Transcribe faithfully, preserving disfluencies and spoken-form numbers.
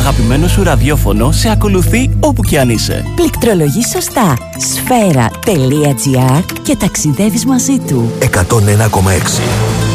αγαπημένο σου ραδιόφωνο σε ακολουθεί όπου κι αν είσαι. Πληκτρολογείς σωστά. Σφαίρα τελεία τζι άρ και ταξιδεύεις μαζί του. εκατόν ένα κόμμα έξι